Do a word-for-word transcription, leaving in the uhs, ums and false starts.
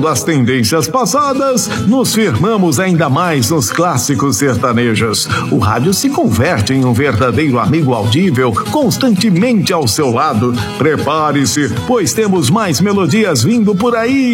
Relembrando as tendências passadas, nos firmamos ainda mais nos clássicos sertanejos. O rádio se converte em um verdadeiro amigo audível, constantemente ao seu lado. Prepare-se, pois temos mais melodias vindo por aí.